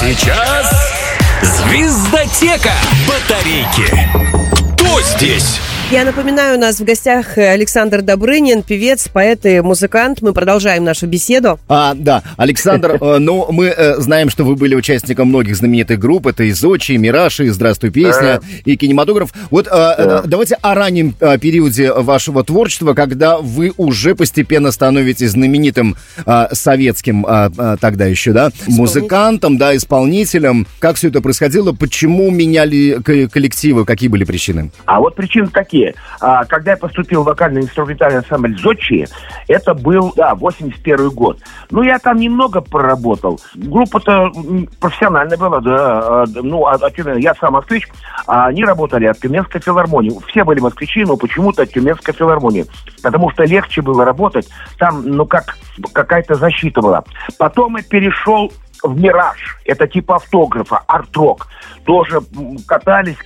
сейчас Звездотека. Батарейки. Кто здесь? Я напоминаю, у нас в гостях Александр Добрынин, певец, поэт и музыкант. Мы продолжаем нашу беседу. Да, Александр, ну, мы знаем, что вы были участником многих знаменитых групп. Это и «Зодчий», и «Мираж», и «Здравствуй, песня», и «Кинематограф». Вот давайте о раннем периоде вашего творчества, когда вы уже постепенно становитесь знаменитым советским, тогда еще, да, музыкантом, да, исполнителем. Как все это происходило? Почему меняли коллективы? Какие были причины? А вот причины такие. Когда я поступил в вокально-инструментальный ансамбль «Зодчий», это был, 81 год. Ну, я там немного проработал. Группа-то профессиональная была, да. Я сам москвич, а они работали от Тюменской филармонии. Все были москвичи, но почему-то от Тюменской филармонии. Потому что легче было работать. Там, как какая-то защита была. Потом я перешел в «Мираж». Это типа автографа, арт-рок. Тоже катались.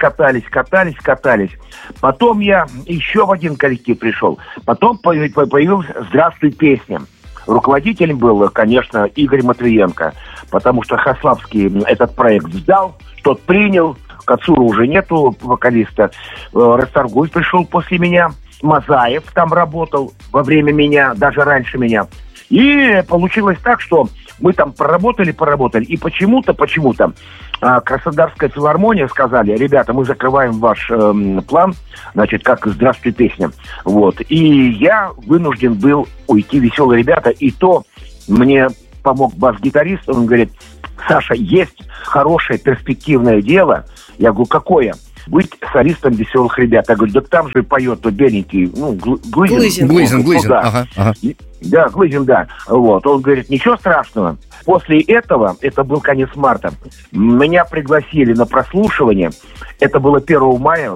Потом я еще в один коллектив пришел. Потом появилась «Здравствуй, песня». Руководителем был, конечно, Игорь Матвиенко. Потому что Хаславский этот проект сдал, тот принял. Кацура уже нету, вокалиста. Расторгуй пришел после меня. Мазаев там работал во время меня, даже раньше меня. И получилось так, что мы там проработали, и почему-то Краснодарская филармония сказали: ребята, мы закрываем ваш план, значит, как «Здравствуй, песня». Вот. И я вынужден был уйти, «Веселые ребята», и то мне помог бас-гитарист, он говорит: Саша, есть хорошее перспективное дело. Я говорю: какое? Быть солистом «Веселых ребят». Я говорю: да там же поет тот беленький, Глызин. Ага. Да, Глызин, да. Вот. Он говорит: ничего страшного. После этого, это был конец марта, меня пригласили на прослушивание. Это было 1 мая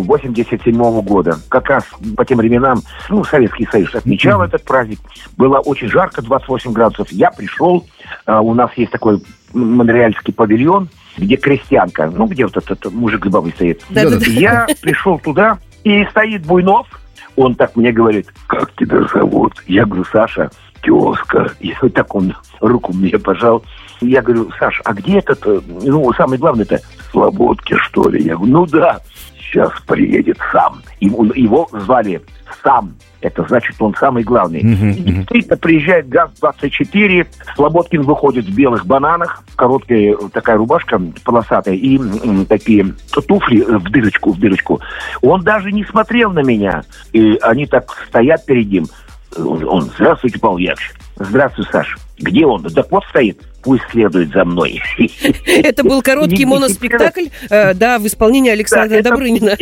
87 года. Как раз по тем временам, Советский Союз отмечал этот праздник. Было очень жарко, 28 градусов. Я пришел, у нас есть такой монреальский павильон, где крестьянка, где вот этот мужик глыбовый стоит. Я пришел туда, и стоит Буйнов. Он так мне говорит: как тебя зовут? Я говорю: Саша, тезка. И вот так он руку мне пожал. Я говорю: Саша, а где этот, самый главный-то? Слободки, что ли? Я говорю: да, сейчас приедет сам. Его звали Сам. Это значит, он самый главный. И действительно приезжает ГАЗ-24, Слободкин выходит в белых бананах, короткая такая рубашка полосатая и такие туфли в дырочку. Он даже не смотрел на меня. И они так стоят перед ним. Он: здравствуйте, Павел Яковлевич. Здравствуй, Саша. Где он? Так вот стоит. Пусть следует за мной. Это был короткий моноспектакль, в исполнении Александра Добрынина.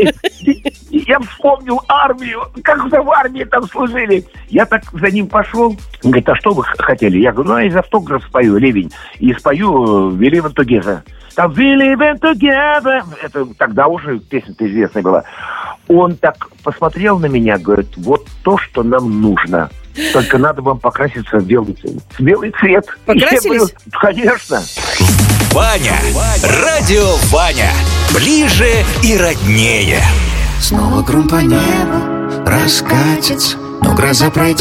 Я вспомнил армию, как в армии там служили. Я так за ним пошел. Он говорит: а что вы хотели? Я говорю: я из автограф спою, Левень. И спою «We live together». Там «We live together». Это тогда уже песня-то известная была. Он так посмотрел на меня, говорит: вот то, что нам нужно. Только надо вам покраситься в белый цвет. В белый цвет. Покрасились? Конечно. Ваня. Радио Ваня. Ближе и роднее. Снова гром по небу раскатится, но гроза пройдет.